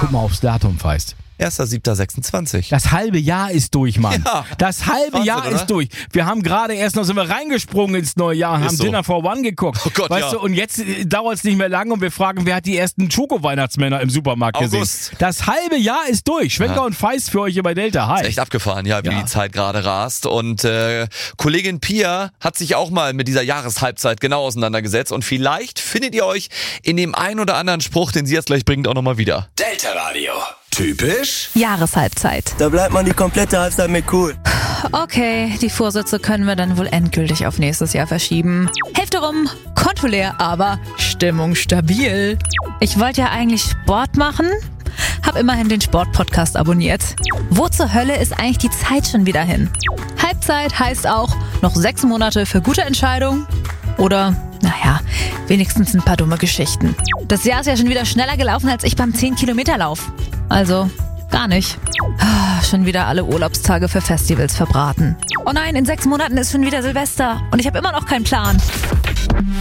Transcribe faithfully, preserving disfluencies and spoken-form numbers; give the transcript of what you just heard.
Guck mal aufs Datum, Feist. erster siebter sechsundzwanzig. Das halbe Jahr ist durch, Mann. Ja. Das halbe Wahnsinn, Jahr oder? ist durch. Wir haben gerade erst noch, sind wir reingesprungen ins neue Jahr und Ist haben so. Dinner for One geguckt. Oh Gott, weißt ja. du, und jetzt äh, dauert es nicht mehr lange und wir fragen, wer hat die ersten Schoko-Weihnachtsmänner im Supermarkt August. gesehen? Das halbe Jahr ist durch. Schwenker Ja. und Feist für euch hier bei Delta. Hi. Echt abgefahren, ja, wie Ja. die Zeit gerade rast. Und äh, Kollegin Pia hat sich auch mal mit dieser Jahreshalbzeit genau auseinandergesetzt. Und vielleicht findet ihr euch in dem ein oder anderen Spruch, den sie jetzt gleich bringt, auch nochmal wieder. Delta Radio. Typisch? Jahreshalbzeit. Da bleibt man die komplette Halbzeit mit cool. Okay, die Vorsätze können wir dann wohl endgültig auf nächstes Jahr verschieben. Hälfte rum, Konto leer, aber Stimmung stabil. Ich wollte ja eigentlich Sport machen, hab immerhin den Sport-Podcast abonniert. Wo zur Hölle ist eigentlich die Zeit schon wieder hin? Halbzeit heißt auch noch sechs Monate für gute Entscheidungen oder, naja, wenigstens ein paar dumme Geschichten. Das Jahr ist ja schon wieder schneller gelaufen als ich beim zehn Kilometer Lauf. Also, gar nicht. Ah, schon wieder alle Urlaubstage für Festivals verbraten. Oh nein, in sechs Monaten ist schon wieder Silvester und ich habe immer noch keinen Plan.